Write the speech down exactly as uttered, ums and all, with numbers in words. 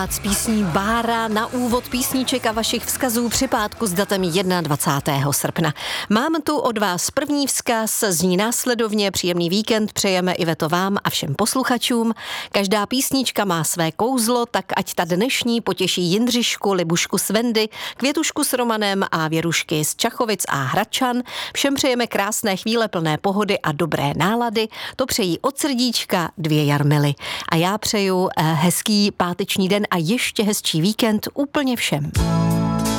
Z písní Bára na úvod písniček a vašich vzkazů při pátku s datem dvacátého prvního srpna. Mám tu od vás první vzkaz, zní následovně: příjemný víkend přejeme Iveto vám a všem posluchačům. Každá písnička má své kouzlo, tak ať ta dnešní potěší Jindřišku, Libušku z Vendy, Květušku s Romanem a Věrušky z Čachovic a Hradčan. Všem přejeme krásné chvíle plné pohody a dobré nálady. To přejí od srdíčka dvě Jarmily. A já přeju hezký páteční den a ještě hezčí víkend úplně všem.